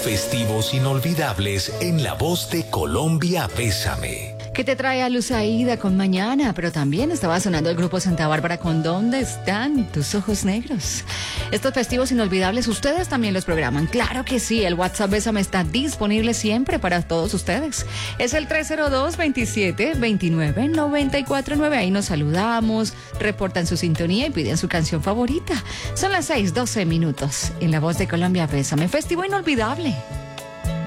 Festivos inolvidables en la voz de Colombia Bésame. ¿Qué te trae a Luz Aida con Mañana? Pero también estaba sonando el grupo Santa Bárbara con ¿Dónde están tus ojos negros? Estos festivos inolvidables, ustedes también los programan. Claro que sí, el WhatsApp Bésame está disponible siempre para todos ustedes. Es el 302-27-29-949. Ahí nos saludamos, reportan su sintonía y piden su canción favorita. Son las 6:12 en la voz de Colombia Bésame. Festivo inolvidable.